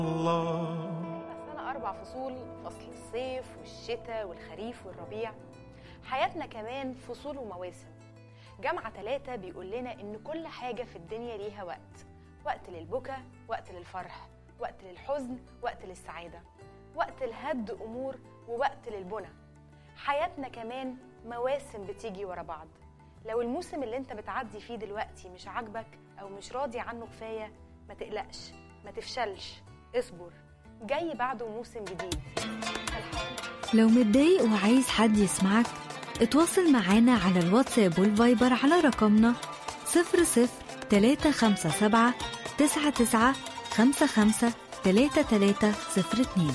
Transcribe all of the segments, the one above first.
السنة 4 فصول، فصل الصيف والشتاء والخريف والربيع. حياتنا كمان فصول ومواسم. جامعة 3 بيقول لنا إن كل حاجة في الدنيا ليها وقت. وقت للبكا، وقت للفرح، وقت للحزن، وقت للسعادة، وقت الهد أمور، ووقت للبنى. حياتنا كمان مواسم بتيجي ورا بعض. لو الموسم اللي انت بتعدي فيه دلوقتي مش عاجبك أو مش راضي عنه كفاية، ما تقلقش، ما تفشلش، اصبر، جاي بعده موسم جديد. لو متضايق وعايز حد يسمعك، اتواصل معانا على الواتساب والفايبر على رقمنا 00357 99 55 3302.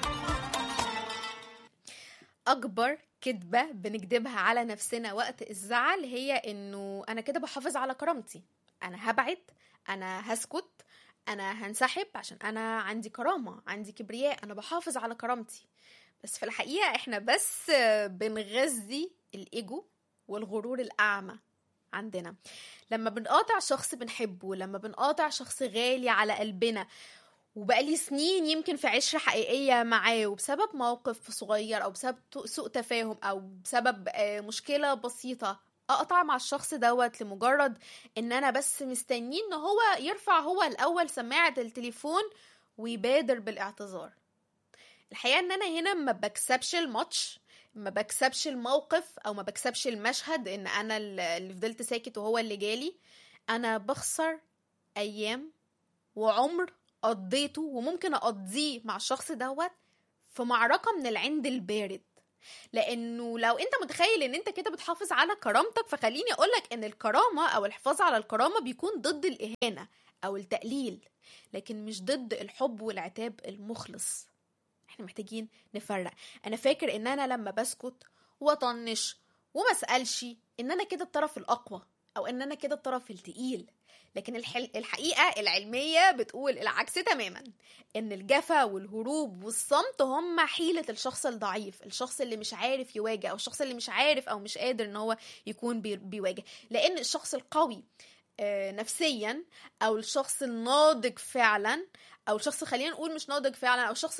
أكبر كدبة بنكدبها على نفسنا وقت الزعل هي إنه أنا كده بحافظ على كرامتي، أنا هبعد، أنا هسكت، أنا هنسحب عشان أنا عندي كرامة، عندي كبرياء، أنا بحافظ على كرامتي. بس في الحقيقة إحنا بس بنغذي الإيجو والغرور الأعمى عندنا. لما بنقاطع شخص بنحبه، لما بنقاطع شخص غالي على قلبنا وبقالي سنين يمكن في عشرة حقيقية معاه، وبسبب موقف صغير أو بسبب سوء تفاهم أو بسبب مشكلة بسيطة أقطع مع الشخص دوت لمجرد إن أنا بس مستنين إن هو يرفع هو الأول سماعة التليفون ويبادر بالاعتذار. الحقيقة إن أنا هنا ما بكسبش الماتش، ما بكسبش الموقف أو ما بكسبش المشهد إن أنا اللي فضلت ساكت وهو اللي جالي. أنا بخسر أيام وعمر قضيته وممكن أقضيه مع الشخص دوت في معركة من العند البارد. لأنه لو أنت متخيل أن أنت كده بتحافظ على كرامتك، فخليني أقولك أن الكرامة أو الحفاظ على الكرامة بيكون ضد الإهانة أو التقليل، لكن مش ضد الحب والعتاب المخلص. احنا محتاجين نفرق. أنا فاكر أن أنا لما بسكت وطنش وما سألش أن أنا كده الطرف الأقوى أو أن أنا كده الطرف التقيل، لكن الحقيقة العلمية بتقول العكس تماما، ان الجفا والهروب والصمت هم حيلة الشخص الضعيف، الشخص اللي مش عارف يواجه او الشخص اللي مش عارف او مش قادر ان هو يكون بيواجه. لان الشخص القوي نفسيا او الشخص الناضج فعلا او الشخص خلينا نقول مش ناضج فعلا او الشخص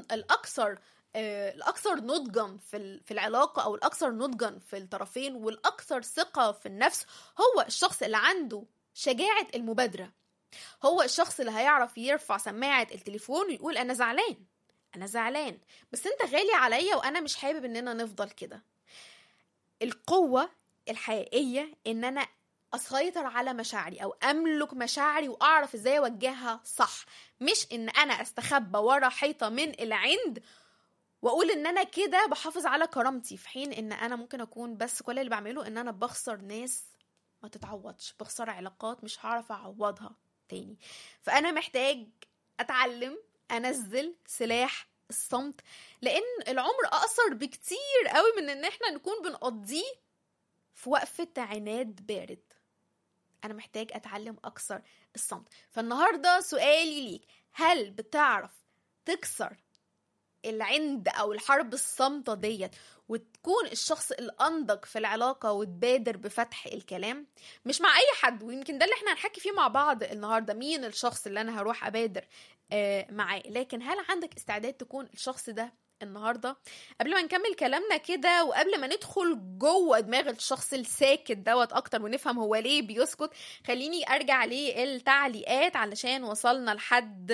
الأكثر نضجا في العلاقة أو الأكثر نضجا في الطرفين والأكثر ثقة في النفس هو الشخص اللي عنده شجاعة المبادرة. هو الشخص اللي هيعرف يرفع سماعة التليفون ويقول أنا زعلان بس أنت غالي عليا وأنا مش حابب أننا نفضل كده. القوة الحقيقية أن أنا أسيطر على مشاعري أو أملك مشاعري وأعرف إزاي أوجهها صح، مش أن أنا أستخبى ورا حيطة من العند واقول ان انا كده بحافظ على كرامتي، في حين ان انا ممكن اكون بس كل اللي بعمله ان انا بخسر ناس ما تتعوضش، بخسر علاقات مش هعرف اعوضها تاني. فانا محتاج اتعلم انزل سلاح الصمت، لان العمر اقصر بكتير قوي من ان احنا نكون بنقضيه في وقفة عناد بارد. انا محتاج اتعلم اكسر الصمت. فالنهاردة سؤالي ليك، هل بتعرف تكسر العند او الحرب الصامتة ديت وتكون الشخص الانضج في العلاقة وتبادر بفتح الكلام؟ مش مع اي حد، ويمكن ده اللي احنا هنحكي فيه مع بعض النهاردة، مين الشخص اللي انا هروح ابادر معاه. لكن هل عندك استعداد تكون الشخص ده النهاردة؟ قبل ما نكمل كلامنا كده وقبل ما ندخل جوه دماغ الشخص الساكت دوت اكتر ونفهم هو ليه بيسكت، خليني ارجع للتعليقات علشان وصلنا لحد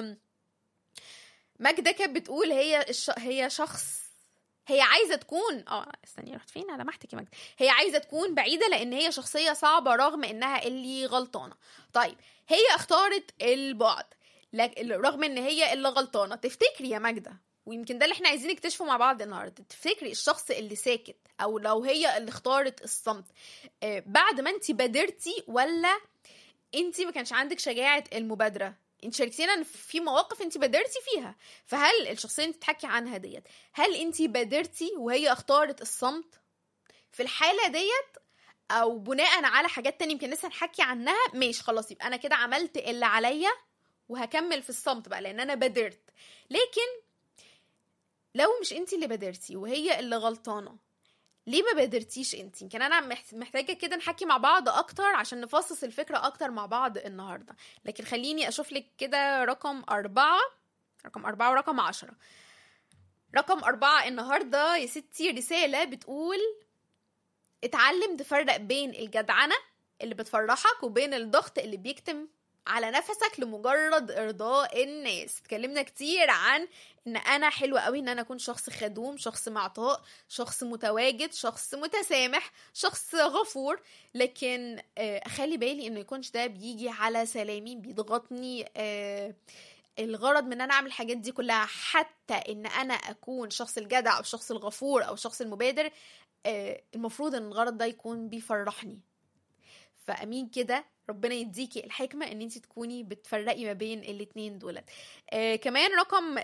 ماجدة كانت بتقول هي شخص هي عايزة تكون استني رحت فين؟ انا محتك يا ماجدة. هي عايزة تكون بعيدة لان هي شخصية صعبة رغم انها اللي غلطانة. طيب هي اختارت البعد رغم ان هي اللي غلطانة. تفتكري يا ماجدة، ويمكن ده اللي احنا عايزين نكتشفه مع بعض النهاردة، تفتكري الشخص اللي ساكت او لو هي اللي اختارت الصمت بعد ما انتي بادرتي ولا انتي ما كانش عندك شجاعة المبادرة؟ انت شاركتينا في مواقف انت بادرتي فيها، فهل الشخصيه اللي بتحكي عنها ديت هل انت بادرتي وهي اختارت الصمت في الحاله ديت، او بناء على حاجات تانية يمكن لسه نحكي عنها؟ ماشي خلاص، يبقى انا كده عملت اللي عليا وهكمل في الصمت بقى لان انا بادرت. لكن لو مش انت اللي بادرتي وهي اللي غلطانه، ليه ما بادرتيش انت؟ يمكن انا محتاجه كده نحكي مع بعض اكتر عشان نفصص الفكره اكتر مع بعض النهارده. لكن خليني اشوف لك كده رقم 4 ورقم 10. رقم 4 النهارده يا ستي رساله بتقول: اتعلم تفرق بين الجدعنه اللي بتفرحك وبين الضغط اللي بيكتم على نفسك لمجرد ارضاء الناس. اتكلمنا كتير عن ان انا حلوة قوي ان انا اكون شخص خدوم، شخص معطاء، شخص متواجد، شخص متسامح، شخص غفور، لكن اخلي بالي انه يكونش ده بيجي على سلامي، بيضغطني. الغرض من ان انا اعمل الحاجات دي كلها حتى ان انا اكون شخص الجدع او الشخص الغفور او الشخص المبادر، المفروض ان الغرض ده يكون بيفرحني. فأمين كده ربنا يديكي الحكمة ان انت تكوني بتفرقي ما بين الاتنين دولت. كمان رقم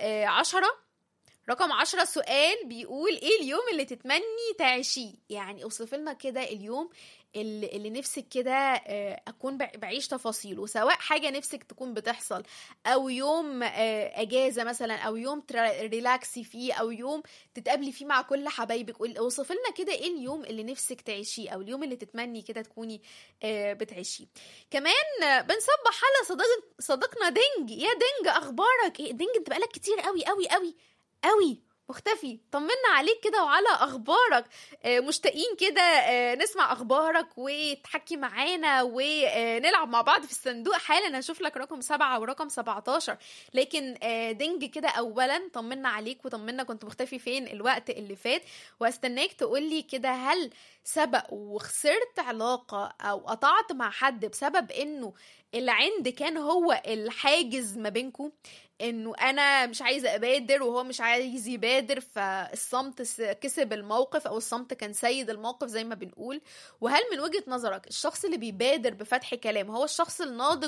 10 سؤال بيقول: ايه اليوم اللي تتمني تعيشيه؟ يعني اوصف لنا كده اليوم اللي نفسك كده اكون بعيش تفاصيله، سواء حاجة نفسك تكون بتحصل، او يوم اجازة مثلا، او يوم ريلاكسي فيه، او يوم تتقابلي فيه مع كل حبايبك. اوصف لنا كده ايه اليوم اللي نفسك تعيشيه، او اليوم اللي تتمني كده تكوني بتعيشيه. كمان بنصبح على صديقنا دينج. يا دينج اخبارك ايه؟ دينج انت بقالك كتير قوي قوي قوي قوي مختفي، طمنا عليك كده وعلى اخبارك. مشتاقين كده نسمع اخبارك وتحكي معانا ونلعب مع بعض في الصندوق حالا. هشوف لك رقم 7 ورقم 17. لكن دينج كده اولا طمنا عليك وطمنا كنت مختفي فين الوقت اللي فات، واستناك تقولي كده: هل سبق وخسرت علاقة او قطعت مع حد بسبب انه العند كان هو الحاجز ما بينكم، انه انا مش عايزه ابادر وهو مش عايز يبادر، فالصمت كسب الموقف او الصمت كان سيد الموقف زي ما بنقول؟ وهل من وجهة نظرك الشخص اللي بيبادر بفتح كلام هو الشخص الناضج